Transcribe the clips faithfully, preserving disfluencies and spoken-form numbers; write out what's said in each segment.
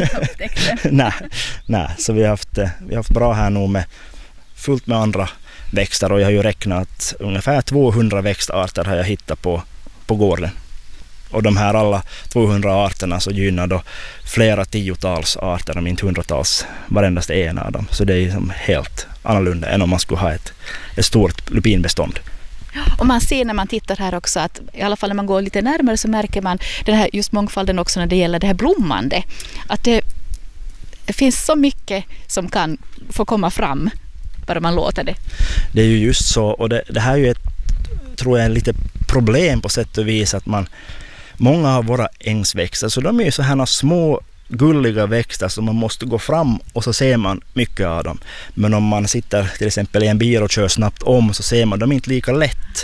nej, nej, så vi har haft, vi har haft bra här nu med fullt med andra växter, och jag har ju räknat att ungefär tvåhundra växtarter har jag hittat på, på gården. Och de här alla tvåhundra arterna så gynnar då flera tiotals arter, om inte hundratals, varendast en av dem. Så det är liksom helt annorlunda än om man skulle ha ett, ett stort lupinbestånd. Och man ser när man tittar här också att i alla fall när man går lite närmare så märker man den här just mångfalden också när det gäller det här blommande. Att det, det finns så mycket som kan få komma fram bara man låter det. Det är ju just så, och det, det här är ju ett, tror jag, en lite problem på sätt och vis att man, många av våra ängsväxter, så de är ju så här små gulliga växter som man måste gå fram och så ser man mycket av dem. Men om man sitter till exempel i en bil och kör snabbt om så ser man dem inte lika lätt.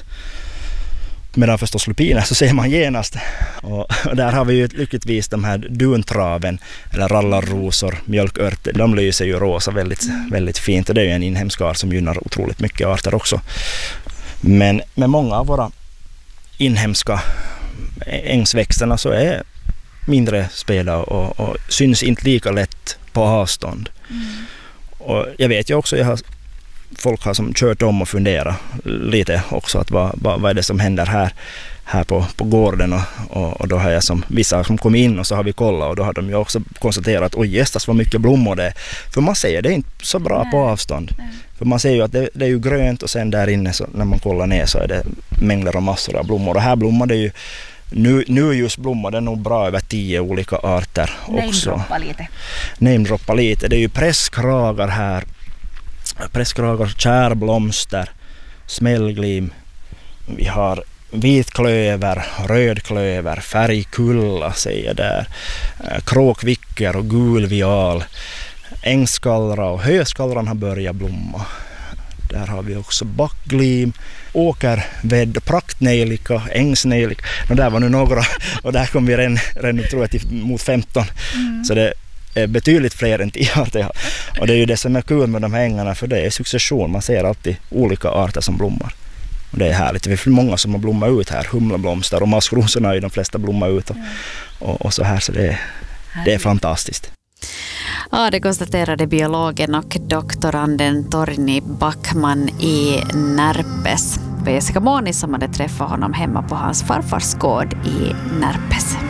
Medan förstås lupiner så ser man genast. Och där har vi ju lyckligtvis de här duntraven eller rallarrosor, mjölkörter. De lyser ju rosa väldigt, väldigt fint, och det är ju en inhemsk art som gynnar otroligt mycket arter också. Men med många av våra inhemska ängsväxterna så är mindre spela och, och syns inte lika lätt på avstånd. Mm. Och jag vet ju också, jag har, folk har som kört om och funderat lite också att vad, vad, vad är det som händer här, här på, på gården, och, och, och då har jag som vissa som kom in och så har vi kollat, och då har de ju också konstaterat oj gästas vad mycket blommor det är. För man ser det är inte så bra Nej. på avstånd. Nej. För man ser ju att det, det är ju grönt, och sen där inne så, när man kollar ner så är det mängder och massor av blommor, och här blommar det ju Nu, nu just blommar det nog bra över tio olika arter också. Namedroppa lite. Namedroppa lite. Det är ju presskragar här. Presskragar, kärblomster, smällglim. Vi har vitklöver, rödklöver, färgkulla säger där. Kråkvicker och gulvial. Ängskallra och höskallran har börjat blomma. Där har vi också backglim, åkervädd, praktnejlika, ängsnejlika. Och där var nu några, och där kom vi redan, redan tror jag, till, mot femton. Mm. Så det är betydligt fler än tio arter. Och det är ju det som är kul med de här ängarna, för det är succession. Man ser alltid olika arter som blommar. Och det är härligt. Det är många som har blommat ut här. Humlablomster och maskrosorna är de flesta blommat ut. Och, mm. och, och så här, så det är, det är fantastiskt. Ja, det konstaterade biologen och doktoranden Torgny Backman i Närpes. Jessica Måni som hade träffat honom hemma på hans farfars gård i Närpes.